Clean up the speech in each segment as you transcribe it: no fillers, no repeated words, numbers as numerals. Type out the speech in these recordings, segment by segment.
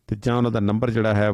तो ਜਾਂ ਉਹਨਾਂ ਦਾ ਨੰਬਰ ਜਿਹੜਾ ਹੈ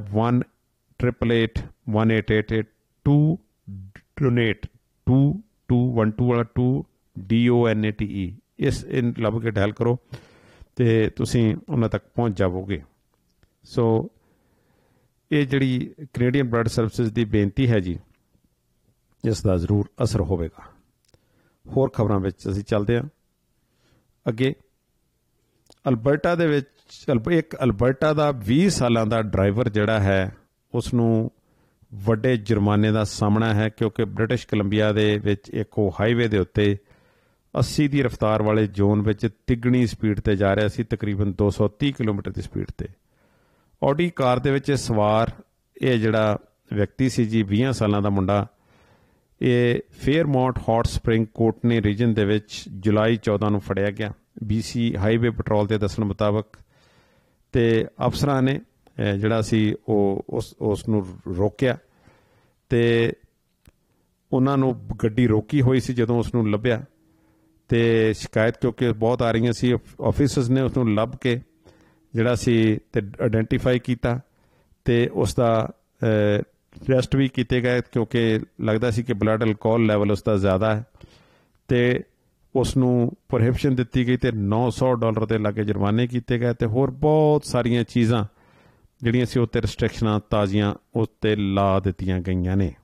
1-888-1888-2 ਡੋਨੇਟ 2212 ਵਾਲਾ 2 DONATE ਇਸ ਲੱਭ ਕੇ ਡਾਇਲ ਕਰੋ ਅਤੇ ਤੁਸੀਂ ਉਹਨਾਂ ਤੱਕ ਪਹੁੰਚ ਜਾਵੋਗੇ। ਸੋ ਇਹ ਜਿਹੜੀ ਕੈਨੇਡੀਅਨ ਬਲੱਡ ਸਰਵਿਸਿਜ਼ ਦੀ ਬੇਨਤੀ ਹੈ ਜੀ, ਇਸ ਦਾ ਜ਼ਰੂਰ ਅਸਰ ਹੋਵੇਗਾ। ਹੋਰ ਖਬਰਾਂ ਵਿੱਚ ਅਸੀਂ ਚੱਲਦੇ ਹਾਂ ਅੱਗੇ। ਅਲਬਰਟਾ ਦੇ ਵਿੱਚ ਇੱਕ ਅਲਬਰਟਾ ਦਾ 20 ਸਾਲਾਂ ਦਾ ਡਰਾਈਵਰ ਜਿਹੜਾ ਹੈ ਉਸ ਨੂੰ ਵੱਡੇ ਜੁਰਮਾਨੇ ਦਾ ਸਾਹਮਣਾ ਹੈ, ਕਿਉਂਕਿ ਬ੍ਰਿਟਿਸ਼ ਕੋਲੰਬੀਆ ਦੇ ਵਿੱਚ ਇੱਕ ਉਹ ਹਾਈਵੇ ਦੇ ਉੱਤੇ 80 ਦੀ ਰਫ਼ਤਾਰ ਵਾਲੇ ਜ਼ੋਨ ਵਿੱਚ ਤਿੱਗਣੀ ਸਪੀਡ 'ਤੇ ਜਾ ਰਿਹਾ ਸੀ, ਤਕਰੀਬਨ 230 ਕਿਲੋਮੀਟਰ ਦੀ ਸਪੀਡ 'ਤੇ। ਆਡੀ ਕਾਰ ਦੇ ਵਿੱਚ ਸਵਾਰ ਇਹ ਜਿਹੜਾ ਵਿਅਕਤੀ ਸੀ ਜੀ, 20 ਸਾਲਾਂ ਦਾ ਮੁੰਡਾ, ਇਹ ਫੇਅਰਮਾਉਂਟ ਹੌਟ ਸਪਰਿੰਗ ਕੋਟਨੇ ਰੀਜਨ ਦੇ ਵਿੱਚ ਜੁਲਾਈ 14 ਨੂੰ ਫੜਿਆ ਗਿਆ BC ਹਾਈਵੇ ਪੈਟਰੋਲ ਦੇ ਦੱਸਣ ਮੁਤਾਬਕ। ਅਤੇ ਅਫਸਰਾਂ ਨੇ ਜਿਹੜਾ ਸੀ ਉਹ ਉਸ ਨੂੰ ਰੋਕਿਆ ਅਤੇ ਉਹਨਾਂ ਨੂੰ ਗੱਡੀ ਰੋਕੀ ਹੋਈ ਸੀ ਜਦੋਂ ਉਸ ਨੂੰ ਲੱਭਿਆ, ਅਤੇ ਸ਼ਿਕਾਇਤ ਕਿਉਂਕਿ ਬਹੁਤ ਆ ਰਹੀਆਂ ਸੀ, ਆਫਿਸਰਸ ਨੇ ਉਸ ਨੂੰ ਲੱਭ ਕੇ ਜਿਹੜਾ ਸੀ ਅਤੇ ਆਇਡੈਂਟੀਫਾਈ ਕੀਤਾ ਅਤੇ ਉਸ ਦਾ ਟੈਸਟ ਵੀ ਕੀਤੇ ਗਏ, ਕਿਉਂਕਿ ਲੱਗਦਾ ਸੀ ਕਿ ਬਲੱਡ ਅਲਕੋਹਲ ਲੈਵਲ ਉਸ ਦਾ ਜ਼ਿਆਦਾ ਹੈ, ਅਤੇ ਉਸ ਨੂੰ ਪ੍ਰੋਹਿਬਿਸ਼ਨ ਦਿੱਤੀ ਗਈ ਅਤੇ $900 ਦੇ ਲਾਗੇ ਜੁਰਮਾਨੇ ਕੀਤੇ ਗਏ, ਅਤੇ ਹੋਰ ਬਹੁਤ ਸਾਰੀਆਂ ਚੀਜ਼ਾਂ ਜਿਹੜੀਆਂ ਸੀ ਉੱਤੇ ਰਿਸਟ੍ਰਿਕਸ਼ਨਾਂ ਤਾਜ਼ੀਆਂ ਉੱਤੇ ਲਾ ਦਿੱਤੀਆਂ ਗਈਆਂ ਨੇ।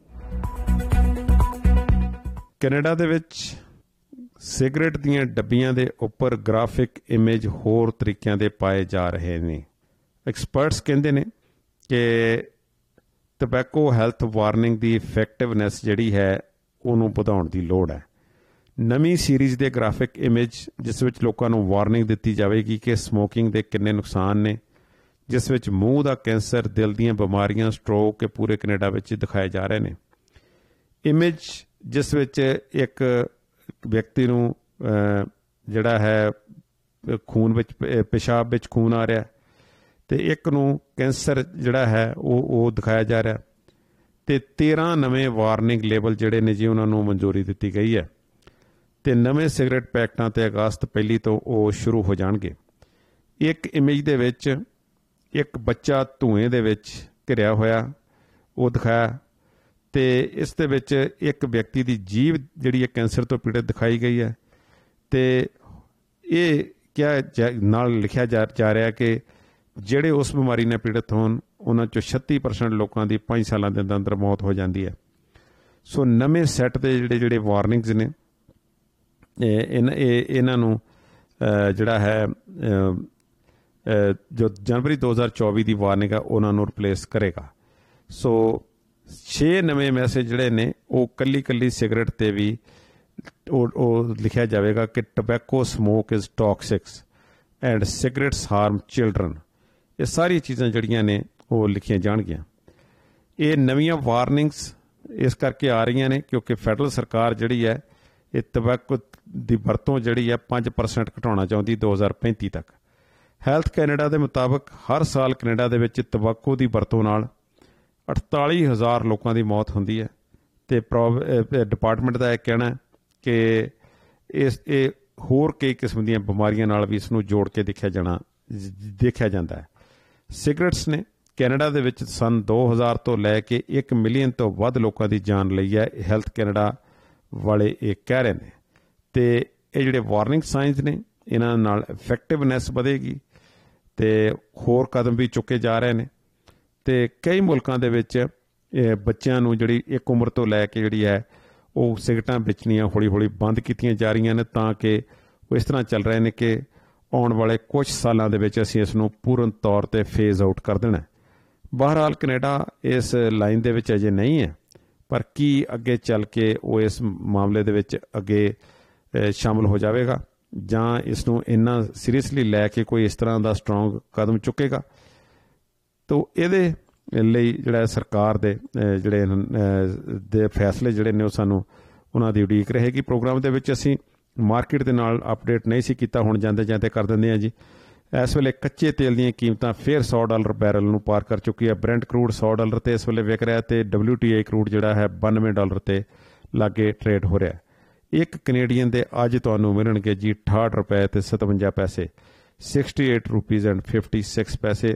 ਕੈਨੇਡਾ ਦੇ ਵਿੱਚ ਸਿਗਰਟ ਦੀਆਂ ਡੱਬੀਆਂ ਦੇ ਉੱਪਰ ਗ੍ਰਾਫਿਕ ਇਮੇਜ ਹੋਰ ਤਰੀਕਿਆਂ ਦੇ ਪਾਏ ਜਾ ਰਹੇ ਨੇ। ਐਕਸਪਰਟਸ ਕਹਿੰਦੇ ਨੇ ਕਿ ਟਬੈਕੋ ਹੈਲਥ ਵਾਰਨਿੰਗ ਦੀ ਇਫੈਕਟਿਵਨੈਸ ਜਿਹੜੀ ਹੈ ਉਹਨੂੰ ਵਧਾਉਣ ਦੀ ਲੋੜ ਹੈ। ਨਵੀਂ ਸੀਰੀਜ਼ ਦੇ ਗ੍ਰਾਫਿਕ ਇਮੇਜ ਜਿਸ ਵਿੱਚ ਲੋਕਾਂ ਨੂੰ ਵਾਰਨਿੰਗ ਦਿੱਤੀ ਜਾਵੇਗੀ ਕਿ ਸਮੋਕਿੰਗ ਦੇ ਕਿੰਨੇ ਨੁਕਸਾਨ ਨੇ, ਜਿਸ ਵਿੱਚ ਮੂੰਹ ਦਾ ਕੈਂਸਰ, ਦਿਲ ਦੀਆਂ ਬਿਮਾਰੀਆਂ, ਸਟ੍ਰੋਕ ਪੂਰੇ ਕੈਨੇਡਾ ਵਿੱਚ ਦਿਖਾਏ ਜਾ ਰਹੇ ਨੇ। ਇਮੇਜ ਜਿਸ ਵਿੱਚ ਇੱਕ ਵਿਅਕਤੀ ਨੂੰ ਜਿਹੜਾ ਹੈ ਖੂਨ ਵਿੱਚ ਪਿਸ਼ਾਬ ਵਿੱਚ ਖੂਨ ਆ ਰਿਹਾ ਅਤੇ ਇੱਕ ਨੂੰ ਕੈਂਸਰ ਜਿਹੜਾ ਹੈ ਉਹ ਦਿਖਾਇਆ ਜਾ ਰਿਹਾ, ਅਤੇ 13 ਨਵੇਂ ਵਾਰਨਿੰਗ ਲੇਬਲ ਜਿਹੜੇ ਨੇ ਜੀ ਉਹਨਾਂ ਨੂੰ ਮਨਜ਼ੂਰੀ ਦਿੱਤੀ ਗਈ ਹੈ, ਅਤੇ ਨਵੇਂ ਸਿਗਰਟ ਪੈਕਟਾਂ 'ਤੇ ਅਗਸਤ 1 ਤੋਂ ਉਹ ਸ਼ੁਰੂ ਹੋ ਜਾਣਗੇ। ਇੱਕ ਇਮੇਜ ਦੇ ਵਿੱਚ ਇੱਕ ਬੱਚਾ ਧੂਏਂ ਦੇ ਵਿੱਚ ਘਿਰਿਆ ਹੋਇਆ ਉਹ ਦਿਖਾਇਆ, ਅਤੇ ਇਸ ਦੇ ਵਿੱਚ ਇੱਕ ਵਿਅਕਤੀ ਦੀ ਜੀਭ ਜਿਹੜੀ ਹੈ ਕੈਂਸਰ ਤੋਂ ਪੀੜਤ ਦਿਖਾਈ ਗਈ ਹੈ, ਅਤੇ ਇਹ ਕਿਹਾ ਨਾਲ ਲਿਖਿਆ ਜਾ ਰਿਹਾ ਕਿ ਜਿਹੜੇ ਉਸ ਬਿਮਾਰੀ ਨਾਲ ਪੀੜਤ ਹੋਣ ਉਹਨਾਂ 'ਚੋਂ 36% ਲੋਕਾਂ ਦੀ 5 ਸਾਲਾਂ ਦੇ ਅੰਦਰ ਮੌਤ ਹੋ ਜਾਂਦੀ ਹੈ। ਸੋ ਨਵੇਂ ਸੈੱਟ ਦੇ ਜਿਹੜੇ ਵਾਰਨਿੰਗਸ ਨੇ ਇਹਨਾਂ ਨੂੰ ਜਿਹੜਾ ਹੈ ਜੋ ਜਨਵਰੀ 2024 ਦੀ ਵਾਰਨਿੰਗ ਆ ਉਹਨਾਂ ਨੂੰ ਰਿਪਲੇਸ ਕਰੇਗਾ। ਸੋ 6 ਨਵੇਂ ਮੈਸੇਜ ਜਿਹੜੇ ਨੇ ਉਹ ਕੱਲੀ ਸਿਗਰਟ 'ਤੇ ਵੀ ਉਹ ਲਿਖਿਆ ਜਾਵੇਗਾ ਕਿ ਟਬੈਕੋ smoke is ਟੌਕਸਿਕਸ and cigarettes ਹਾਰਮ children. ਇਹ ਸਾਰੀਆਂ ਚੀਜ਼ਾਂ ਜਿਹੜੀਆਂ ਨੇ ਉਹ ਲਿਖੀਆਂ ਜਾਣਗੀਆਂ। ਇਹ ਨਵੀਆਂ ਵਾਰਨਿੰਗਸ ਇਸ ਕਰਕੇ ਆ ਰਹੀਆਂ ਨੇ ਕਿਉਂਕਿ ਫੈਡਰਲ ਸਰਕਾਰ ਜਿਹੜੀ ਹੈ ਇਹ ਤੰਬਾਕੂ ਦੀ ਵਰਤੋਂ ਜਿਹੜੀ ਹੈ 5% ਘਟਾਉਣਾ ਚਾਹੁੰਦੀ 2035 ਤੱਕ। ਹੈਲਥ ਕੈਨੇਡਾ ਦੇ ਮੁਤਾਬਕ ਹਰ ਸਾਲ ਕੈਨੇਡਾ ਦੇ ਵਿੱਚ ਤੰਬਾਕੂ ਦੀ ਵਰਤੋਂ ਨਾਲ 48,000 ਲੋਕਾਂ ਦੀ ਮੌਤ ਹੁੰਦੀ ਹੈ, ਅਤੇ ਡਿਪਾਰਟਮੈਂਟ ਦਾ ਇਹ ਕਹਿਣਾ ਕਿ ਇਹ ਹੋਰ ਕਈ ਕਿਸਮ ਦੀਆਂ ਬਿਮਾਰੀਆਂ ਨਾਲ ਵੀ ਇਸ ਨੂੰ ਜੋੜ ਕੇ ਦੇਖਿਆ ਜਾਂਦਾ ਹੈ। ਸਿਗਰਟਸ ਨੇ ਕੈਨੇਡਾ ਦੇ ਵਿੱਚ ਸੰਨ 2000 ਤੋਂ ਲੈ ਕੇ 1 ਮਿਲੀਅਨ ਤੋਂ ਵੱਧ ਲੋਕਾਂ ਦੀ ਜਾਨ ਲਈ ਹੈ, ਹੈਲਥ ਕੈਨੇਡਾ ਵਾਲੇ ਇਹ ਕਹਿ ਰਹੇ ਨੇ। ਅਤੇ ਇਹ ਜਿਹੜੇ ਵਾਰਨਿੰਗ ਸਾਈਨਸ ਨੇ ਇਹਨਾਂ ਨਾਲ ਇਫੈਕਟਿਵਨੈਸ ਵਧੇਗੀ ਅਤੇ ਹੋਰ ਕਦਮ ਵੀ ਚੁੱਕੇ ਜਾ ਰਹੇ ਨੇ। ਅਤੇ ਕਈ ਮੁਲਕਾਂ ਦੇ ਵਿੱਚ ਬੱਚਿਆਂ ਨੂੰ ਜਿਹੜੀ ਇੱਕ ਉਮਰ ਤੋਂ ਲੈ ਕੇ ਜਿਹੜੀ ਹੈ ਉਹ ਸਿਗਰਟਾਂ ਵੇਚਣੀਆਂ ਹੌਲੀ ਹੌਲੀ ਬੰਦ ਕੀਤੀਆਂ ਜਾ ਰਹੀਆਂ ਨੇ, ਤਾਂ ਕਿ ਉਹ ਇਸ ਤਰ੍ਹਾਂ ਚੱਲ ਰਹੇ ਨੇ ਕਿ ਆਉਣ ਵਾਲੇ ਕੁਝ ਸਾਲਾਂ ਦੇ ਵਿੱਚ ਅਸੀਂ ਇਸ ਨੂੰ ਪੂਰਨ ਤੌਰ 'ਤੇ ਫੇਜ਼ ਆਊਟ ਕਰ ਦੇਣਾ। ਬਹਰਹਾਲ ਕੈਨੇਡਾ ਇਸ ਲਾਈਨ ਦੇ ਵਿੱਚ ਅਜੇ ਨਹੀਂ ਹੈ, ਪਰ ਕੀ ਅੱਗੇ ਚੱਲ ਕੇ ਉਹ ਇਸ ਮਾਮਲੇ ਦੇ ਵਿੱਚ ਅੱਗੇ ਸ਼ਾਮਲ ਹੋ ਜਾਵੇਗਾ ਜਾਂ ਇਸ ਨੂੰ ਇੰਨਾ ਸੀਰੀਅਸਲੀ ਲੈ ਕੇ ਕੋਈ ਇਸ ਤਰ੍ਹਾਂ ਦਾ ਸਟਰੋਂਗ ਕਦਮ ਚੁੱਕੇਗਾ। ਤਾਂ ਇਹਦੇ ਲਈ ਜਿਹੜਾ ਸਰਕਾਰ ਦੇ ਜਿਹੜੇ ਫੈਸਲੇ ਜਿਹੜੇ ਨੇ ਉਹ ਸਾਨੂੰ ਉਹਨਾਂ ਦੀ ਉਡੀਕ ਰਹੇਗੀ। ਪ੍ਰੋਗਰਾਮ ਦੇ ਵਿੱਚ ਅਸੀਂ ਮਾਰਕੀਟ ਦੇ ਨਾਲ ਅਪਡੇਟ ਨਹੀਂ ਸੀ ਕੀਤਾ, ਹੁਣ ਜਾਂਦੇ ਜਾਂਦੇ ਕਰ ਦਿੰਦੇ ਹਾਂ ਜੀ। ਇਸ ਵੇਲੇ ਕੱਚੇ ਤੇਲ ਦੀਆਂ ਕੀਮਤਾਂ ਫਿਰ $100 ਬੈਰਲ ਨੂੰ ਪਾਰ ਕਰ ਚੁੱਕੀ ਹੈ। ਬ੍ਰੈਂਟ ਕਰੂਡ $100 ਤੇ ਇਸ ਵੇਲੇ ਵਿਕ ਰਿਹਾ, ਅਤੇ WTI ਕਰੂਡ ਜਿਹੜਾ ਹੈ $92 ਤੇ ਲਾਗੇ ਟਰੇਡ ਹੋ ਰਿਹਾ। ਇੱਕ ਕੈਨੇਡੀਅਨ ਦੇ ਅੱਜ ਤੁਹਾਨੂੰ ਮਿਲਣਗੇ ਜੀ $68 ਤੇ 57 ਪੈਸੇ, 68 ਰੁਪੀਜ਼ ਐਂਡ 56 ਪੈਸੇ।